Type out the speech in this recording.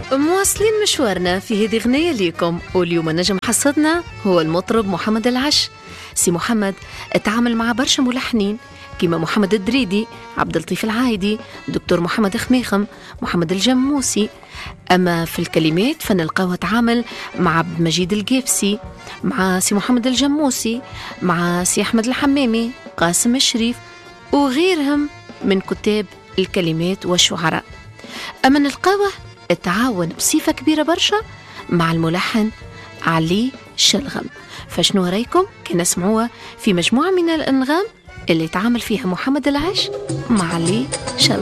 مواصلين مشوارنا في هذه غنية ليكم، واليوم النجم حصدنا هو المطرب محمد العش. سي محمد اتعامل مع برشا ملحنين كيما محمد الدريدي، عبد اللطيف العايدي، دكتور محمد خميخم، محمد الجموسي. أما في الكلمات فنلقاوه تعامل مع عبد المجيد القيبسي، مع سي محمد الجموسي، مع سي أحمد الحمامي، قاسم الشريف وغيرهم من كتاب الكلمات والشعراء. أما نلقاوه التعاون بصفة كبيرة برشا مع الملحن علي شلغم. فشنو رايكم كي نسمعوها في مجموعة من الأنغام اللي تعامل فيها محمد العش مع علي شلغم؟